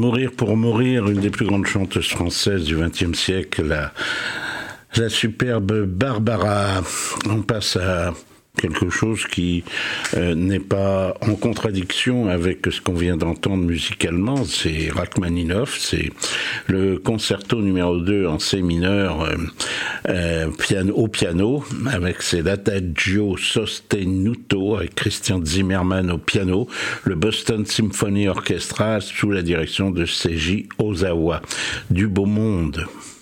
Mourir pour mourir, une des plus grandes chanteuses françaises du XXe siècle, la superbe Barbara. On passe à quelque chose qui n'est pas en contradiction avec ce qu'on vient d'entendre musicalement, c'est Rachmaninoff, c'est le concerto numéro 2 en C mineur au piano, avec ses l'Adagio sostenuto avec Christian Zimmermann au piano, le Boston Symphony Orchestra sous la direction de Seiji Ozawa. Du beau monde.